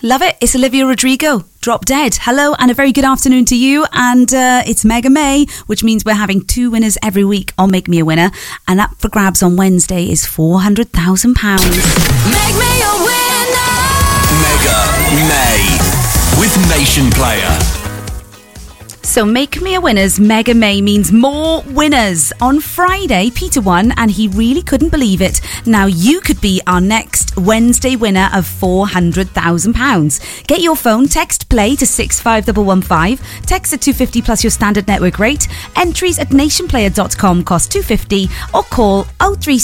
Love it. It's Olivia Rodrigo. Drop Dead. Hello and a very good afternoon to you. And it's Mega May, which means we're having 2 winners every week on Make Me a Winner. And up for grabs on Wednesday is £400,000. Make me a winner! Mega May with Nation Player. So Make Me a Winner's Mega May means more winners. On Friday, Peter won and he really couldn't believe it. Now you could be our next Wednesday winner of £400,000. Get your phone, text play to 65115, text at 250 plus your standard network rate. Entries at nationplayer.com cost £250 or call 036